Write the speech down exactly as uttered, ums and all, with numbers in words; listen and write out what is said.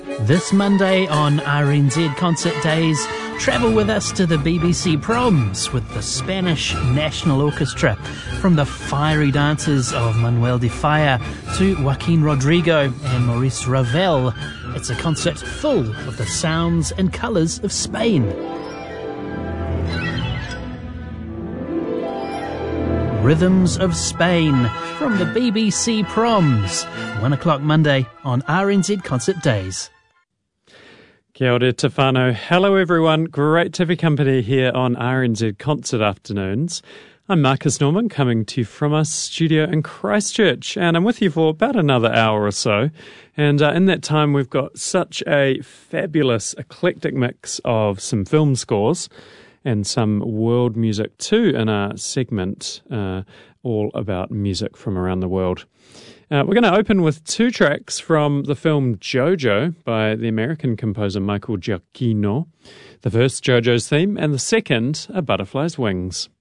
This Monday on R N Z Concert Days, travel with us to the B B C Proms with the Spanish National Orchestra. From the fiery dances of Manuel de Falla to Joaquin Rodrigo and Maurice Ravel, it's a concert full of the sounds and colours of Spain. Rhythms of Spain from the B B C Proms. One o'clock Monday on R N Z Concert Days. Kia ora te whānau. Hello everyone, great to have your company here on R N Z Concert Afternoons. I'm Marcus Norman, coming to you from our studio in Christchurch, and I'm with you for about another hour or so. And uh, in that time we've got such a fabulous eclectic mix of some film scores and some world music too in our segment uh, all about music from around the world. Uh, we're going to open with two tracks from the film Jojo by the American composer Michael Giacchino. The first, Jojo's theme, and the second, A Butterfly's Wings.